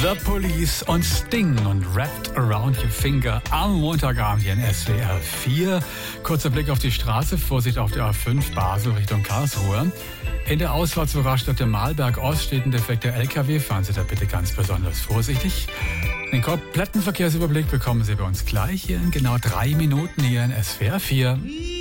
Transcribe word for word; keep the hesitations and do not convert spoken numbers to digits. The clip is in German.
The Police und Sting und Wrapped Around Your Finger am Montagabend hier in S W R vier. Kurzer Blick auf die Straße, Vorsicht auf der A fünf Basel Richtung Karlsruhe. In der Ausfahrtsbereichsstadt Malberg Ost steht ein defekter L K W. Fahren Sie da bitte ganz besonders vorsichtig. Den kompletten Verkehrsüberblick bekommen Sie bei uns gleich hier in genau drei Minuten hier in S W R vier.